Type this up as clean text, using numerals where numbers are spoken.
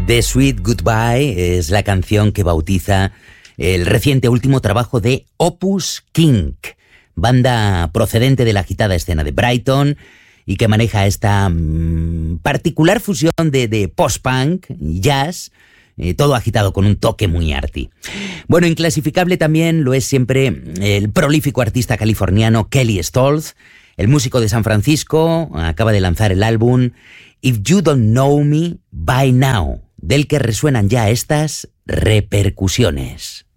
The Sweet Goodbye es la canción que bautiza el reciente último trabajo de Opus Kink, banda procedente de la agitada escena de Brighton y que maneja esta particular fusión de post-punk y jazz, todo agitado con un toque muy arty. Bueno, inclasificable también lo es siempre el prolífico artista californiano Kelly Stoltz. El músico de San Francisco acaba de lanzar el álbum If You Don't Know Me By Now, del que resuenan ya estas repercusiones.